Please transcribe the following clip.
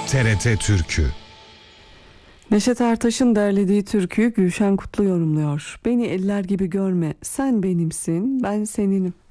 TRT Türkü. Neşet Ertaş'ın derlediği türküyü Gülşen Kutlu yorumluyor. Beni eller gibi görme, sen benimsin, ben seninim.